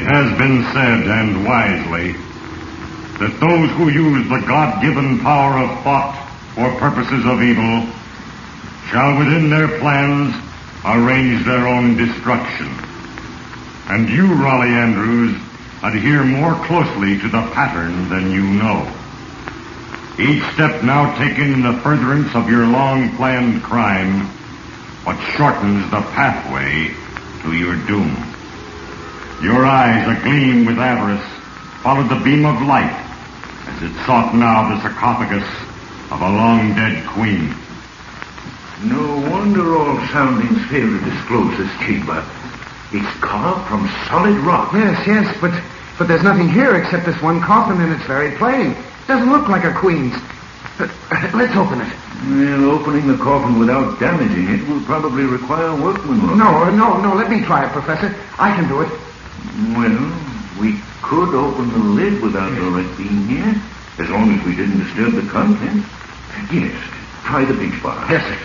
has been said, and wisely, that those who use the God-given power of thought for purposes of evil shall within their plans arrange their own destruction. And you, Raleigh Andrews, adhere more closely to the pattern than you know. Each step now taken in the furtherance of your long-planned crime but shortens the pathway to your doom. Your eyes, agleam with avarice, followed the beam of light as it sought now the sarcophagus of a long-dead queen. No wonder all soundings fail to disclose this chamber. It's carved from solid rock. Yes, but there's nothing here except this one coffin, and it's very plain. Doesn't look like a queen's. Let's open it. Well, opening the coffin without damaging it will probably require workmanship. No, let me try it, Professor. I can do it. Well, we could open the lid without Lorette being here, as long as we didn't disturb the contents. Yes, try the pinch bar. Yes, sir.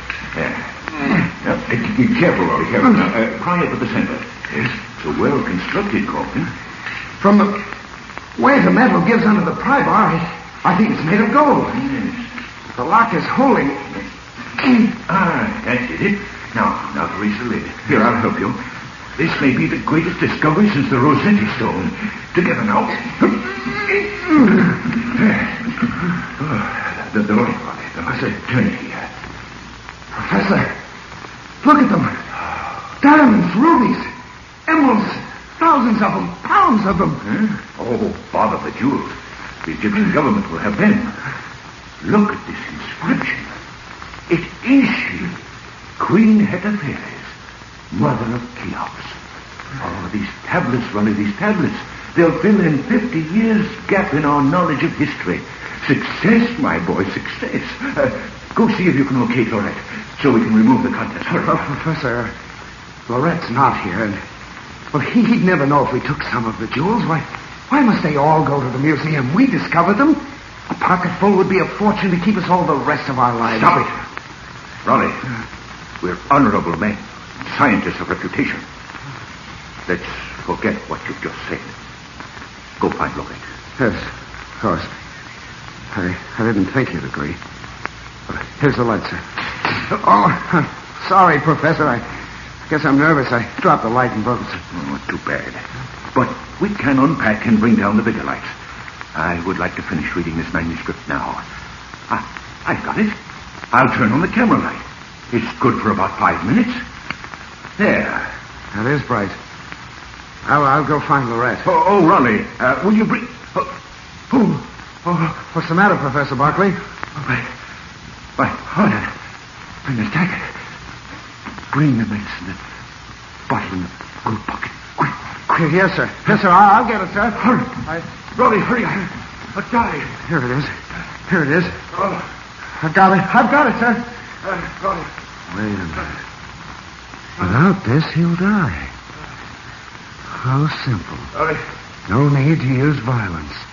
Careful, Rory, careful. Now, pry up at the center. Yes, it's a well-constructed coffin. From the way the metal gives under the pry bar, I think it's made of gold. Yes. The lock is holding. That did it. Now to raise the lid. Here, I'll help you. This may be the greatest discovery since the Rossetti stone. Together now. The light, Rory. I said, turn it here. Professor, look at them. Diamonds, rubies, emeralds, thousands of them, pounds of them. Huh? Oh, bother the jewels. The Egyptian government will have them. Look at this inscription. It is she, Queen Hetepheres, mother of Cheops. Oh, these tablets, Ronnie, these tablets. They'll fill in 50 years' gap in our knowledge of history. Success, my boy, success. Go see if you can locate Lorette, so we can remove the contents. Hurry. Professor, Lorette's not here, and he'd never know if we took some of the jewels. Why must they all go to the museum? We discovered them. A pocket full would be a fortune to keep us all the rest of our lives. Stop it. Raleigh, we're honorable men, scientists of reputation. Let's forget what you've just said. Go find Lorette. Yes, of course. I didn't think you'd agree. Here's the light, sir. Oh, sorry, Professor. I guess I'm nervous. I dropped the light and broke it. Oh, too bad. But we can unpack and bring down the bigger lights. I would like to finish reading this manuscript now. I've got it. I'll turn on the camera light. It's good for about 5 minutes. There. That is bright. I'll go find Lorette. Oh, Raleigh, will you bring... What's the matter, Professor Barclay? My heart. And the dagger. Bring the medicine and bottle in the gold pocket. Quick. Yes, sir. Yes, sir. I'll get it, sir. Hurry. Raleigh, hurry. A dive. Here it is. Here it is. Oh. I've got it, sir. Raleigh. Wait a minute. Without this, he'll die. How simple. Raleigh. No need to use violence.